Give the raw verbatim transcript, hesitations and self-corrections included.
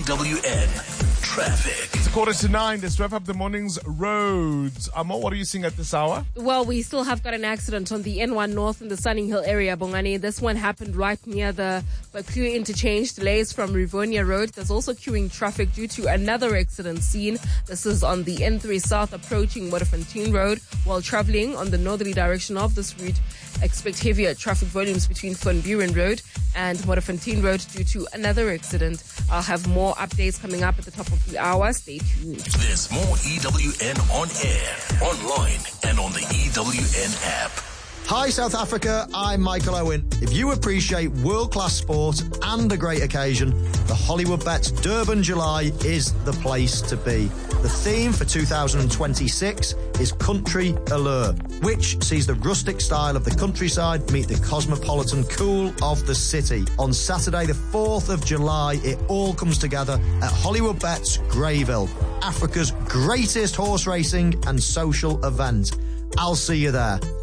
W N Traffic. It's a quarter to nine. Let's wrap up the morning's roads. Amo, what are you seeing at this hour? Well, we still have got an accident on the N one North in the Sunning Hill area, Bongani. This one happened right near the Bakue interchange. Delays from Rivonia Road. There's also queuing traffic due to another accident scene. This is on the N three South approaching Modderfontein Road. While traveling on the northerly direction of this route, expect heavier traffic volumes between Van Buren Road and Modderfontein Road due to another accident. I'll have more updates coming up at the top of the hour. Stay tuned. There's more E W N on air, online, and on the E W N app. Hi South Africa, I'm Michael Owen. If you appreciate world-class sport and a great occasion, the Hollywood Bets Durban July is the place to be. The theme for two thousand twenty-six is Country Allure, which sees the rustic style of the countryside meet the cosmopolitan cool of the city. On Saturday the fourth of July, it all comes together at Hollywood Bets Greyville, Africa's greatest horse racing and social event. I'll see you there.